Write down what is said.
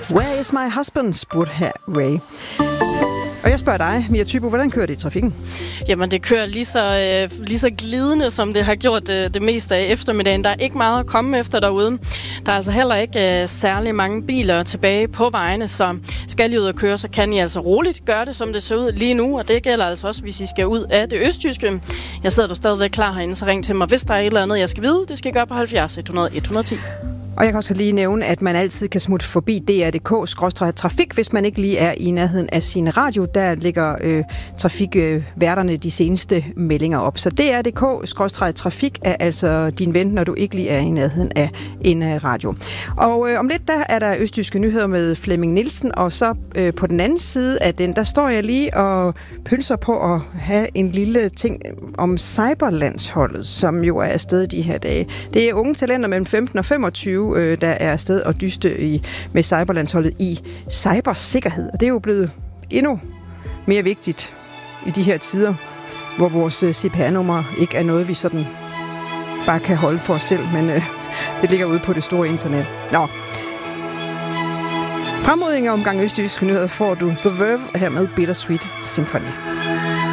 Where is my husband, spurgte her Ray. Og jeg spørger dig, Mia Thybo, hvordan kører det i trafikken? Jamen, det kører lige så glidende, som det har gjort det meste af eftermiddagen. Der er ikke meget at komme efter derude. Der er altså heller ikke særlig mange biler tilbage på vejene, så skal I ud og køre, så kan I altså roligt gøre det, som det ser ud lige nu. Og det gælder altså også, hvis I skal ud af det østjyske. Jeg sidder stadigvæk klar herinde, så ring til mig, hvis der er et eller andet, jeg skal vide. Det skal I gøre på 70 100 110. Og jeg kan også lige nævne, at man altid kan smutte forbi dr.dk/trafik, hvis man ikke lige er i nærheden af sin radio. Der ligger trafikværterne de seneste meldinger op. Så dr.dk/trafik er altså din ven, når du ikke lige er i nærheden af en radio. Og om lidt, der er der østjyske nyheder med Flemming Nielsen, og så på den anden side af den, der står jeg lige og pølser på at have en lille ting om cyberlandsholdet, som jo er afsted de her dage. Det er unge talenter mellem 15 og 25, der er afsted og dyste med cyberlandsholdet i cybersikkerhed. Og det er jo blevet endnu mere vigtigt i de her tider, hvor vores CPR-nummer ikke er noget, vi sådan bare kan holde for os selv, men det ligger ude på det store internet. Nå. Fremrydninger omgang østjyske nyheder får du The Verve her med Bittersweet Symphony.